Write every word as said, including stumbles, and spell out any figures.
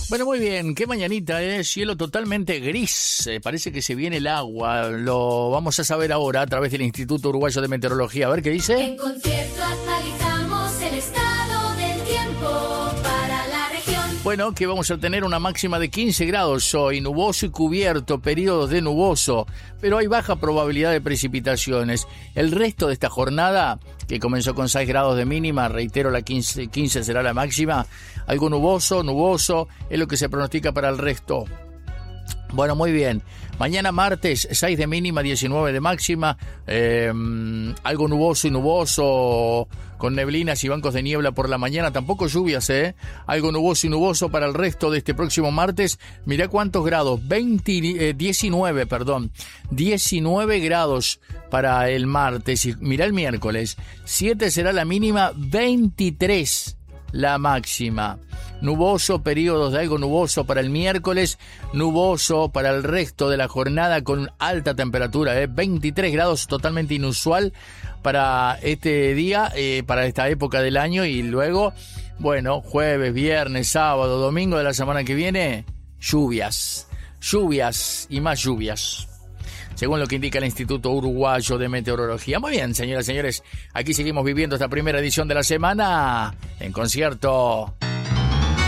Bueno, muy bien, qué mañanita, ¿eh? Cielo totalmente gris, eh, parece que se viene el agua, lo vamos a saber ahora a través del Instituto Uruguayo de Meteorología, a ver qué dice. En Concierto actualizamos el estado del tiempo para la región. Bueno, que vamos a tener una máxima de quince grados hoy, nuboso y cubierto, periodos de nuboso, pero hay baja probabilidad de precipitaciones. El resto de esta jornada, que comenzó con seis grados de mínima, reitero, la quince, quince será la máxima, algo nuboso, nuboso, es lo que se pronostica para el resto. Bueno, muy bien. Mañana martes, seis de mínima, diecinueve de máxima, eh, algo nuboso y nuboso, con neblinas y bancos de niebla por la mañana, tampoco lluvias, ¿eh? Algo nuboso y nuboso para el resto de este próximo martes. Mirá cuántos grados, veinte, eh, diecinueve, perdón, diecinueve grados para el martes, y mirá el miércoles, siete será la mínima, veintitrés la máxima. Nuboso, periodos de algo nuboso para el miércoles, nuboso para el resto de la jornada con alta temperatura, ¿eh? veintitrés grados, totalmente inusual para este día, eh, para esta época del año, y luego, bueno, jueves, viernes, sábado, domingo de la semana que viene, lluvias, lluvias y más lluvias, según lo que indica el Instituto Uruguayo de Meteorología. Muy bien, señoras y señores, aquí seguimos viviendo esta primera edición de la semana en Concierto.